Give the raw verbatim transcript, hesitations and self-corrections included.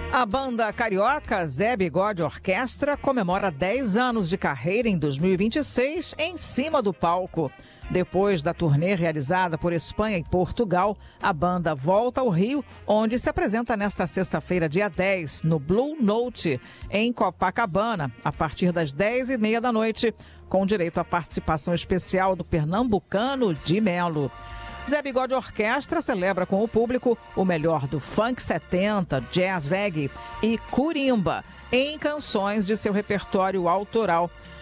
A banda carioca Zé Bigode Orquestra comemora dez anos de carreira em dois mil e vinte e seis em cima do palco. Depois da turnê realizada por Espanha e Portugal, a banda volta ao Rio, onde se apresenta nesta sexta-feira, dia dez, no Blue Note, em Copacabana, a partir das dez e meia da noite, com direito à participação especial do pernambucano Di Mello. Zé Bigode Orquestra celebra com o público o melhor do funk setenta, jazz reggae e curimba em canções de seu repertório autoral.